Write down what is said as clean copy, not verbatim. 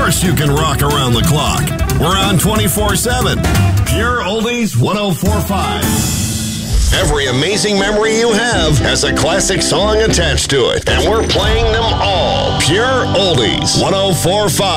course you can rock around the clock. We're on 24/7. Pure Oldies 104.5. Every amazing memory you have has a classic song attached to it. And we're playing them all. Pure Oldies 104.5.